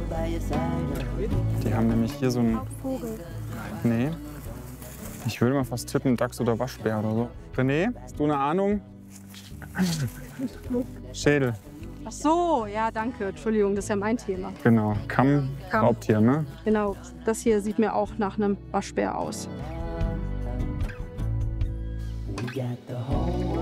Die haben nämlich hier so ein... Vogel. Nee. Ich würde mal fast tippen, Dachs oder Waschbär oder so. René, hast du eine Ahnung? Schädel. Ach so, ja, danke. Entschuldigung, das ist ja mein Thema. Genau. Kamm, Kamm. Raubtier, ne? Genau, das hier sieht mir auch nach einem Waschbär aus. We got the whole